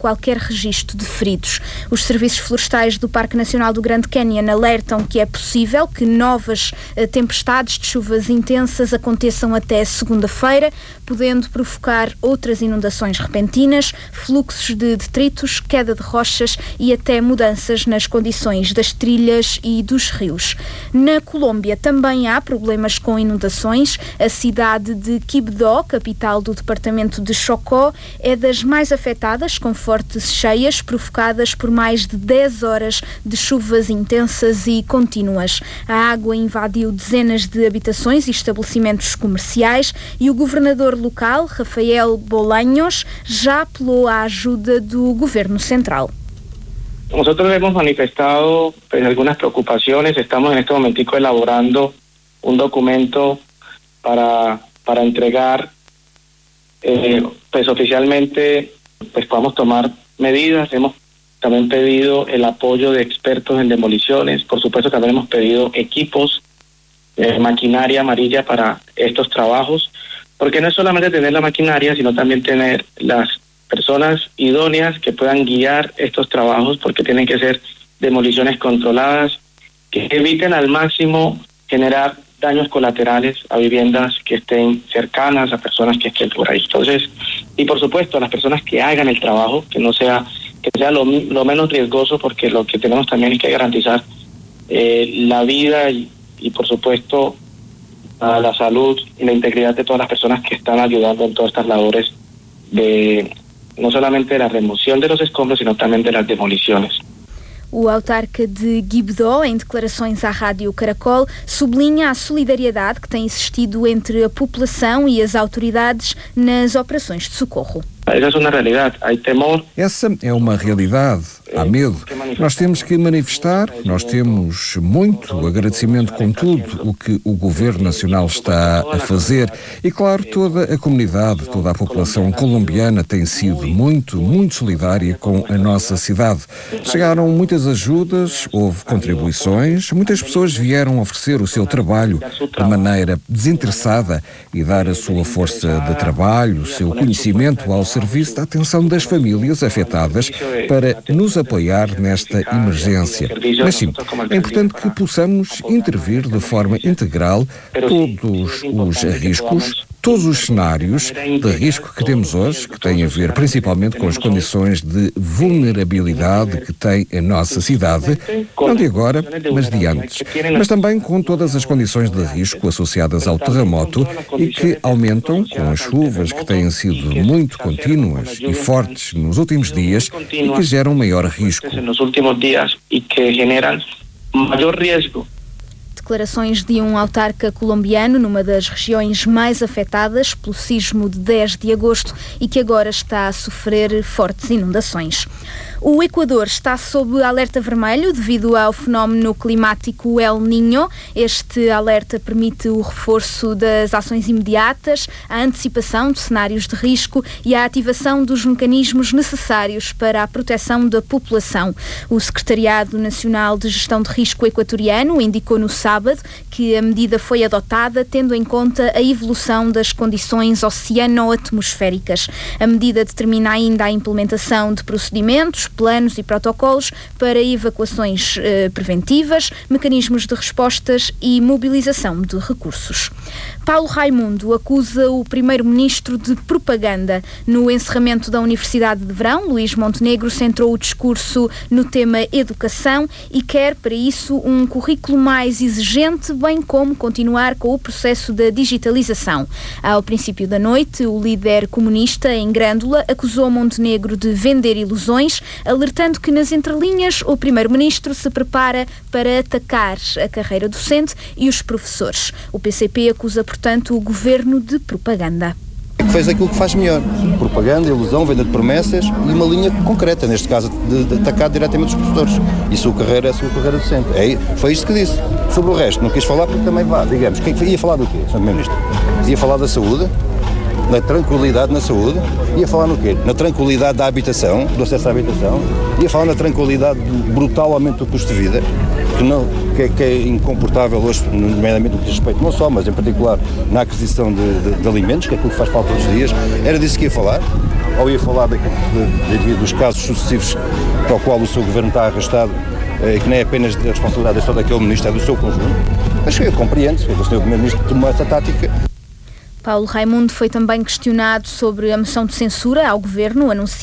qualquer registro de feridos. Os serviços florestais do Parque Nacional do Grande Canyon alertam que é possível que novas tempestades de chuvas intensas aconteçam até segunda-feira, podendo provocar outras inundações repentinas, fluxos de detritos, queda de rochas e até mudanças nas condições das trilhas e dos rios. Na Colômbia também há problemas com inundações. A cidade de Quibdó, capital do departamento de Chocó, é das mais afetadas, com fortes cheias provocadas por mais de 10 horas de chuvas intensas e contínuas. A água invadiu dezenas de habitações e estabelecimentos comerciais e o governador local, Rafael Bolaños, já apelou à ajuda do governo central. Nosotros hemos manifestado algunas preocupaciones. Estamos en este momentico elaborando un documento para entregar, oficialmente, podamos tomar medidas. Hemos también pedido el apoyo de expertos en demoliciones. Por supuesto, también hemos pedido equipos, maquinaria amarilla para estos trabajos, porque no es solamente tener la maquinaria, sino también tener las personas idóneas que puedan guiar estos trabajos, porque tienen que ser demoliciones controladas, que eviten al máximo generar daños colaterales a viviendas que estén cercanas, a personas que estén por ahí. Entonces, y por supuesto, a las personas que hagan el trabajo, que sea lo menos riesgoso, porque lo que tenemos también es que garantizar la vida y por supuesto a la salud y la integridad de todas las personas que están ayudando en todas estas labores de no solamente de la remoción de los escombros, sino también de las demoliciones. O autarca de Quibdó, em declarações à Rádio Caracol, sublinha a solidariedade que tem existido entre a população e as autoridades nas operações de socorro. Essa é uma realidade, há temor. Essa é uma realidade, há medo. Nós temos que manifestar, nós temos muito agradecimento com tudo o que o Governo Nacional está a fazer e, claro, toda a comunidade, toda a população colombiana tem sido muito, muito solidária com a nossa cidade. Chegaram muitas ajudas, houve contribuições, muitas pessoas vieram oferecer o seu trabalho de maneira desinteressada e dar a sua força de trabalho, o seu conhecimento ao serviço da atenção das famílias afetadas para nos apoiar nesta emergência. Mas sim, é importante que possamos intervir de forma integral todos os riscos, todos os cenários de risco que temos hoje, que têm a ver principalmente com as condições de vulnerabilidade que tem a nossa cidade, não de agora, mas de antes, mas também com todas as condições de risco associadas ao terremoto e que aumentam com as chuvas que têm sido muito contínuas e fortes nos últimos dias e que geram maior risco. Declarações de um autarca colombiano numa das regiões mais afetadas pelo sismo de 10 de agosto e que agora está a sofrer fortes inundações. O Equador está sob alerta vermelho devido ao fenómeno climático El Niño. Este alerta permite o reforço das ações imediatas, a antecipação de cenários de risco e a ativação dos mecanismos necessários para a proteção da população. O Secretariado Nacional de Gestão de Risco Equatoriano indicou no sábado que a medida foi adotada tendo em conta a evolução das condições oceano-atmosféricas. A medida determina ainda a implementação de procedimentos, planos e protocolos para evacuações preventivas, mecanismos de respostas e mobilização de recursos. Paulo Raimundo acusa o primeiro-ministro de propaganda. No encerramento da Universidade de Verão, Luís Montenegro centrou o discurso no tema educação e quer, para isso, um currículo mais exigente, bem como continuar com o processo da digitalização. Ao princípio da noite, o líder comunista em Grândola acusou Montenegro de vender ilusões, alertando que nas entrelinhas o primeiro-ministro se prepara para atacar a carreira docente e os professores. O PCP acusa, portanto, o governo de propaganda. Fez aquilo que faz melhor. Propaganda, ilusão, venda de promessas e uma linha concreta, neste caso, de atacar diretamente os professores. E a sua carreira docente. Foi isto que disse. Sobre o resto, não quis falar porque também digamos. Ia falar do quê, Sr. Primeiro-Ministro? Ia falar da saúde? Na tranquilidade na saúde, ia falar no quê? Na tranquilidade da habitação, do acesso à habitação, ia falar na tranquilidade do brutal aumento do custo de vida, que é incomportável hoje, nomeadamente no que diz respeito não só, mas em particular na aquisição de alimentos, que é aquilo que faz falta todos os dias. Era disso que ia falar. ou ia falar dos casos sucessivos para o qual o seu governo está arrastado, que não é apenas da responsabilidade só daquele ministro, é do seu conjunto. Mas eu compreendo, porque o senhor primeiro-ministro tomou essa tática. Paulo Raimundo foi também questionado sobre a moção de censura ao governo anunciada